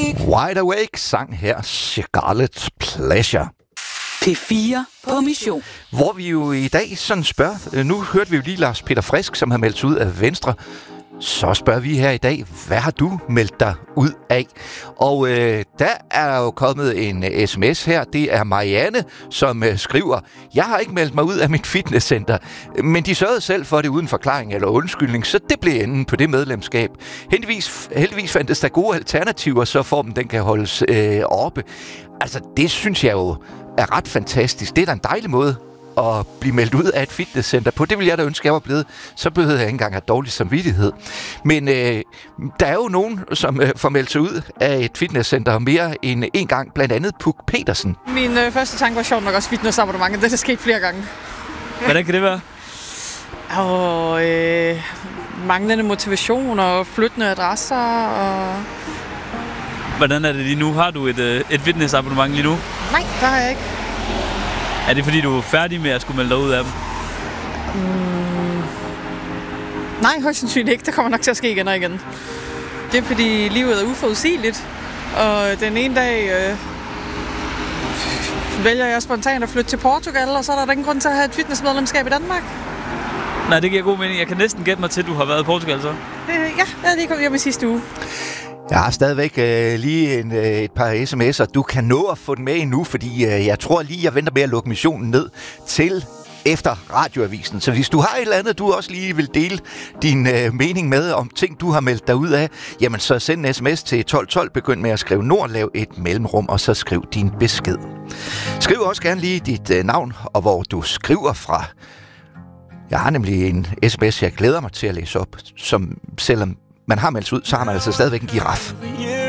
Wide Awake sang her Scarlet Pleasure. P4 på mission. Hvor vi jo i dag sådan spørger, nu hørte vi jo lige Lars Peter Frisk, som har meldt sig ud af Venstre. Så spørger vi her i dag, hvad har du meldt dig ud af? Og der er jo kommet en sms her. Det er Marianne, som skriver, jeg har ikke meldt mig ud af mit fitnesscenter, men de sørgede selv for det uden forklaring eller undskyldning, så det blev enden på det medlemskab. Heldigvis fandtes der gode alternativer, så formen den kan holdes oppe. Altså, det synes jeg jo er ret fantastisk. Det er da en dejlig måde at blive meldt ud af et fitnesscenter på. Det ville jeg da ønske, jeg var blevet. Så behøvede jeg ikke engang have dårlig samvittighed. Men der er jo nogen, som får meldt sig ud af et fitnesscenter mere end en gang. Blandt andet Puk Petersen. Min første tanke var sjovt nok også fitnessabonnement. Det er sket flere gange. Hvordan kan det være? Og manglende motivation og flyttende adresser. Og Hvordan er det lige nu? Har du et fitnessabonnement lige nu? nej, det har jeg ikke. Er det fordi, du er færdig med at skulle melde dig ud af dem? Nej, højst sandsynligt ikke. Det kommer nok til at ske igen og igen. Det er fordi livet er uforudsigeligt. Og den ene dag vælger jeg spontant at flytte til Portugal, og så er der ingen grund til at have et fitnessmedlemskab i Danmark. Nej, det giver god mening. Jeg kan næsten gætte mig til, at du har været i Portugal så. Ja, jeg er lige kommet hjem i sidste uge. Jeg har stadigvæk lige et par sms'er. Du kan nå at få den med endnu, fordi jeg tror lige, jeg venter med at lukke missionen ned til efter radioavisen. Så hvis du har et eller andet, du også lige vil dele din mening med om ting, du har meldt dig ud af, jamen så send en sms til 1212. Begynd med at skrive Nord, lav et mellemrum, og så skriv din besked. Skriv også gerne lige dit navn, og hvor du skriver fra. Jeg har nemlig en sms, jeg glæder mig til at læse op, som selvom man har meldt ud, så har man altså stadigvæk en giraf.